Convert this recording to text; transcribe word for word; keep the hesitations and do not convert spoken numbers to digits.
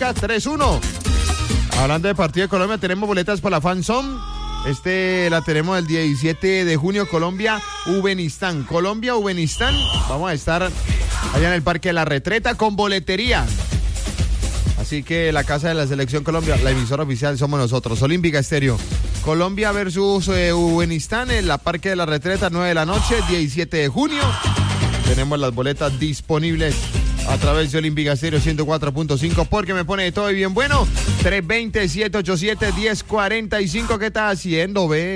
Olímpica tres uno. Hablando de partido de Colombia, tenemos boletas para la Fan Zone. Este la tenemos el diecisiete de junio, Colombia, Ubenistán. Colombia, Ubenistán. Vamos a estar allá en el Parque de la Retreta con boletería. Así que la casa de la Selección Colombia, la emisora oficial somos nosotros, Olímpica Estéreo. Colombia versus eh, Ubenistán en la Parque de la Retreta, nueve de la noche, diecisiete de junio. Tenemos las boletas disponibles a través de Olímpica Estéreo ciento cuatro punto cinco, porque me pone de todo y bien bueno. tres dos cero, siete ocho siete, uno cero cuatro cinco. ¿Qué estás haciendo, ve?